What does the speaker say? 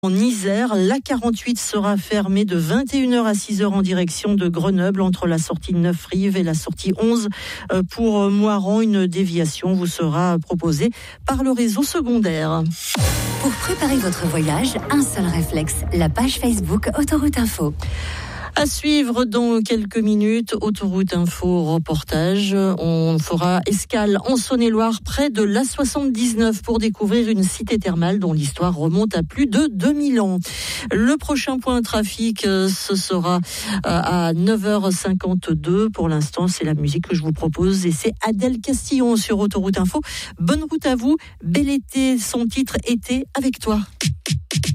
En Isère, l'A48 sera fermée de 21h à 6h en direction de Grenoble entre la sortie 9 Rives et la sortie 11 pour Moiran. Une déviation vous sera proposée par le réseau secondaire. Pour préparer votre voyage, un seul réflexe, la page Facebook Autoroute Info. À suivre dans quelques minutes, Autoroute Info reportage. On fera escale en Saône-et-Loire près de l'A79 pour découvrir une cité thermale dont l'histoire remonte à plus de 2000 ans. Le prochain point trafic, ce sera à 9h52. Pour l'instant, c'est la musique que je vous propose et c'est Adèle Castillon sur Autoroute Info. Bonne route à vous, bel été, son titre Été avec toi.